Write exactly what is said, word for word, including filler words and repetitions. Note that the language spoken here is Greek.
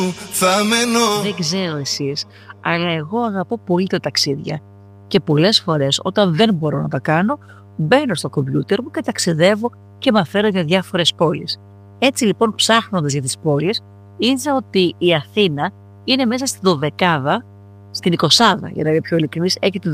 θα μένω. Δεν ξέρω εσείς, αλλά εγώ αγαπώ πολύ τα ταξίδια. Και πολλές φορές όταν δεν μπορώ να τα κάνω, μπαίνω στο κομπιούτερ μου και ταξιδεύω και μαθαίνω για διάφορες πόλεις. Έτσι λοιπόν, ψάχνοντας για τις πόλεις, είδα ότι η Αθήνα είναι μέσα στη δωδεκάδα, στην εικοσάδα, για να είμαι πιο ειλικρινής, έχει τη